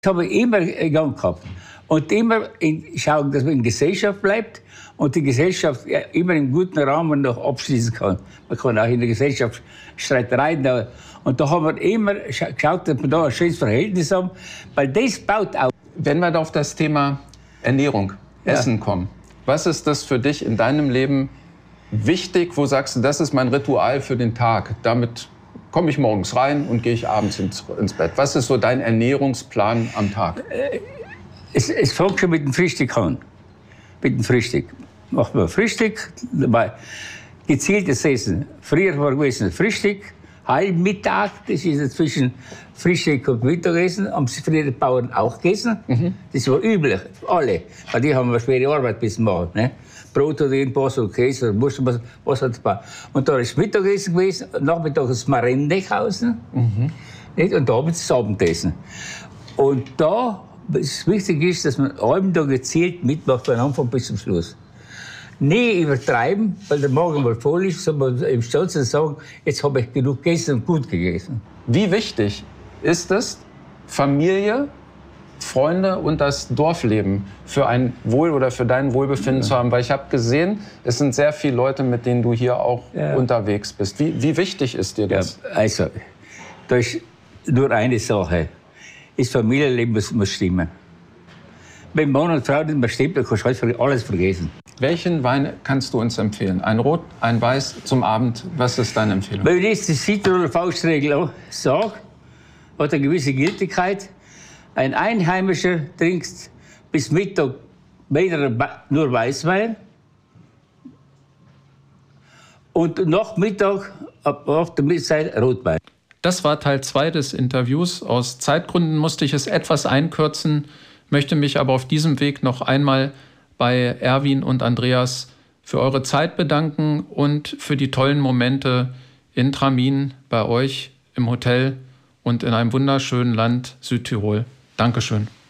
Das habe ich immer in Gang gehabt. Und immer schauen, dass man in Gesellschaft bleibt und die Gesellschaft immer im guten Rahmen noch abschließen kann. Man kann auch in der Gesellschaft Streitereien. Und da haben wir immer geschaut, dass wir da ein schönes Verhältnis haben, weil das baut auf. Wenn wir da auf das Thema Ernährung, Essen kommen, was ist das für dich in deinem Leben wichtig, wo sagst du, das ist mein Ritual für den Tag, damit komme ich morgens rein und gehe ich abends ins Bett? Was ist so dein Ernährungsplan am Tag? Es fängt schon mit dem Frühstück an. Mit dem Frühstück. Macht man Frühstück, gezieltes Essen. Früher war gewesen Frühstück, Halbmittag, das ist zwischen Frühstück und Mittagessen, haben sie früher die Bauern auch gegessen. Das war üblich, alle. Weil die haben eine schwere Arbeit müssen machen. Ne? Brot oder irgendwas und Käse oder Wurst, was hat es. Und da ist Mittagessen gewesen, Nachmittag ist Marendechhausen und abends das Abendessen. Und da, das Wichtige ist, dass man einen Tag gezielt mitmacht, von Anfang bis zum Schluss. Nie übertreiben, weil der Magen mal voll ist, sondern im Stolz sagen, jetzt habe ich genug gegessen und gut gegessen. Wie wichtig ist es, Familie, Freunde und das Dorfleben für ein Wohl oder für dein Wohlbefinden zu haben? Weil ich habe gesehen, es sind sehr viele Leute, mit denen du hier auch unterwegs bist. Wie wichtig ist dir das? Ja, also, da ist nur eine Sache. Das Familienleben muss stimmen. Wenn Mann und Frau nicht mehr stimmt, dann kannst du halt alles vergessen. Welchen Wein kannst du uns empfehlen? Ein Rot, ein Weiß zum Abend? Was ist deine Empfehlung? Wenn ich jetzt die Südtiroler Faustregel sage, hat eine gewisse Gültigkeit. Ein Einheimischer trinkt bis Mittag nur Weißwein und nach Mittag, ab der Mittagszeit, Rotwein. Das war Teil 2 des Interviews. Aus Zeitgründen musste ich es etwas einkürzen, möchte mich aber auf diesem Weg noch einmal bei Erwin und Andreas für eure Zeit bedanken und für die tollen Momente in Tramin, bei euch im Hotel und in einem wunderschönen Land Südtirol. Dankeschön.